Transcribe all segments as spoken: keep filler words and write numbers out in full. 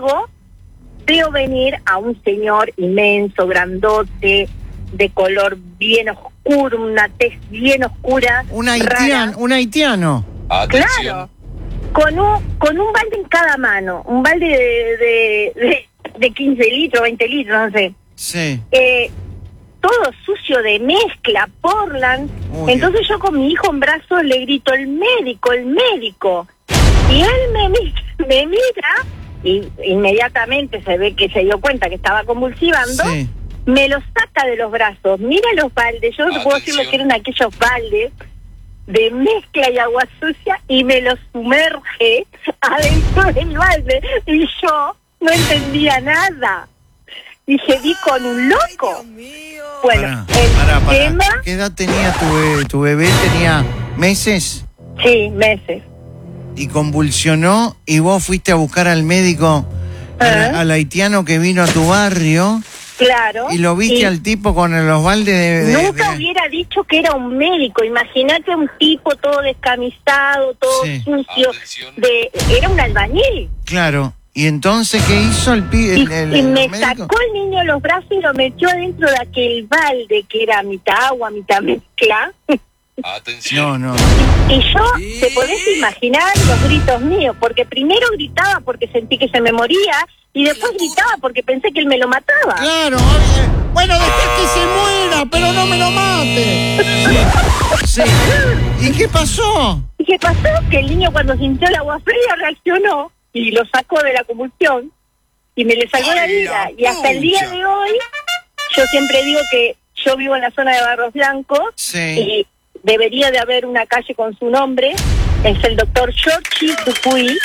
luego veo venir a un señor inmenso, grandote, de color bien oscuro, una tez bien oscura. Un haitiano, un haitiano. Claro, con un, con un balde en cada mano, un balde de, de, de, de quince litros, veinte litros, no sé. Sí. Eh, todo sucio de mezcla, Portland. Uy, entonces yo con mi hijo en brazos le grito, el médico, el médico. Y él me, me mira y inmediatamente se ve que se dio cuenta que estaba convulsivando. Sí. Me lo saca de los brazos, mira los baldes, yo no puedo decir lo que eran aquellos baldes de mezcla y agua sucia y me los sumerge adentro del balde y yo no entendía nada. Dije, di con un loco. Bueno, pará, el pará, pará. tema... ¿Qué edad tenía tu bebé? ¿Tu bebé tenía meses? Sí, meses. Y convulsionó y vos fuiste a buscar al médico, ¿Eh? al, al haitiano que vino a tu barrio. Claro. Y lo viste y al tipo con los baldes de... de nunca de... hubiera dicho que era un médico. Imagínate un tipo todo descamisado, todo sí. sucio. De, era un albañil. Claro. ¿Y entonces qué hizo el pibe? Y, el, el, y me el médico? sacó el niño de los brazos y lo metió dentro de aquel balde que era mitad agua, mitad mezcla. Atención. No, no. Y yo, te podés imaginar los gritos míos, porque primero gritaba porque sentí que se me moría y después gritaba porque pensé que él me lo mataba. Claro, oye, bueno, dejé que se muera, pero no me lo mate. Sí, sí. ¿Y qué pasó? ¿Y qué pasó? Que el niño cuando sintió el agua fría reaccionó y lo sacó de la convulsión y me le salvó la vida. Y hasta el día de hoy, yo siempre digo que yo vivo en la zona de Barros Blancos sí. y debería de haber una calle con su nombre. Es el doctor Georges Dupuy.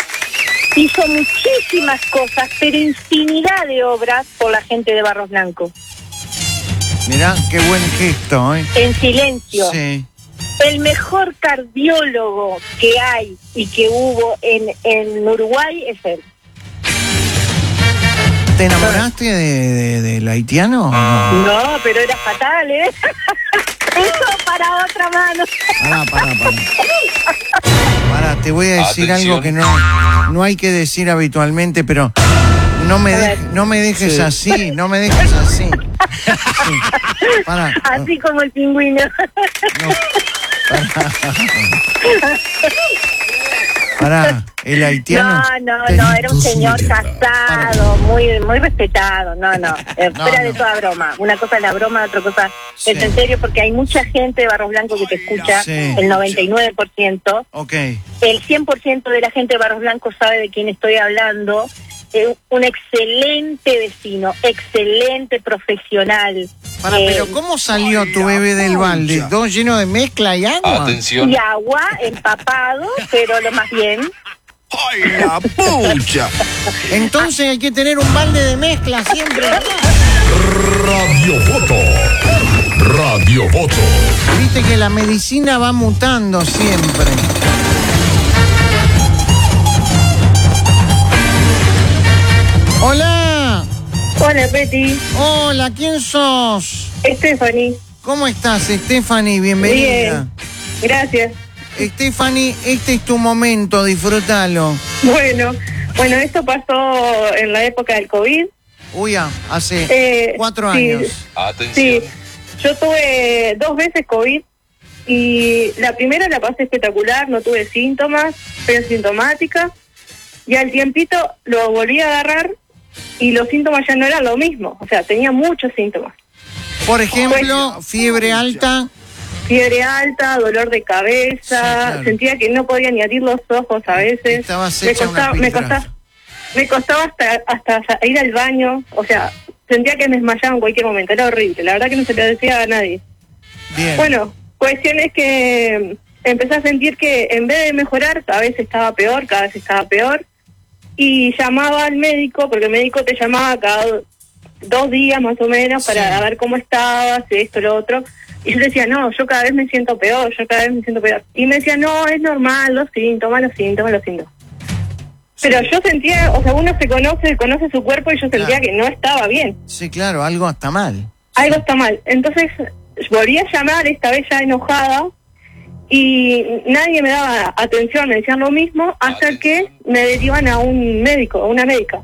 Hizo muchísimas cosas, pero infinidad de obras por la gente de Barros Blancos. Mirá, qué buen gesto, ¿eh? En silencio. Sí. El mejor cardiólogo que hay y que hubo en, en Uruguay es él. ¿Te enamoraste de, de, del haitiano? No? no, pero era fatal, ¿eh? Eso para otra mano. Pará, pará, pará. Pará, te voy a decir Atención. algo que no, no hay que decir habitualmente, pero no me, de, no me dejes sí. así, no me dejes así. Sí. Pará. Así como el pingüino. No. Pará. Pará, el haitiano. No, no, no, era un señor casado, muy muy respetado. No, no, eh, no fuera no. de toda broma. Una cosa es la broma, otra cosa sí. es en serio, porque hay mucha gente de Barros Blancos que te escucha, sí. el noventa y nueve por ciento. Okay. El cien por ciento de la gente de Barros Blancos sabe de quién estoy hablando. Eh, un excelente vecino, excelente profesional. Para, eh, pero ¿cómo salió tu bebé del balde? ¿Todo lleno de mezcla y agua? Atención. Y agua, empapado, pero lo más bien. ¡Ay, la pucha! Entonces hay que tener un balde de mezcla siempre. Radio Voto. Radio Voto. Viste que la medicina va mutando siempre. Hola. Hola, Betty. Hola, ¿quién sos? Stephanie. ¿Cómo estás, Stephanie? Bienvenida. Bien, gracias. Stephanie, este es tu momento, disfrútalo. Bueno, bueno, esto pasó en la época del COVID. Uy, ya, hace eh, cuatro sí, años. Atención. Sí, yo tuve dos veces COVID y la primera la pasé espectacular, no tuve síntomas, fui asintomática y al tiempito lo volví a agarrar y los síntomas ya no eran lo mismo, o sea, tenía muchos síntomas. Por ejemplo, fiebre alta. Fiebre alta, dolor de cabeza, sí, claro. Sentía que no podía ni abrir los ojos a veces. Estabas me hecha costaba, una me costaba, me costaba hasta, hasta ir al baño, o sea, sentía que me desmayaba en cualquier momento, era horrible, la verdad que no se lo decía a nadie. Bien. Bueno, cuestión es que empecé a sentir que en vez de mejorar, cada vez estaba peor, cada vez estaba peor, y llamaba al médico, porque el médico te llamaba cada dos días más o menos para sí. ver cómo estabas, esto, lo otro. Y yo decía, no, yo cada vez me siento peor, yo cada vez me siento peor. Y me decía, no, es normal, los síntomas, los síntomas, los síntomas. Sí. Pero yo sentía, o sea, uno se conoce, conoce su cuerpo y yo sentía claro. que no estaba bien. Sí, claro, algo está mal. Algo sí. está mal. Entonces, volví a llamar, esta vez ya enojada, y nadie me daba atención, me decían lo mismo, hasta atención. que me derivan a un médico, a una médica.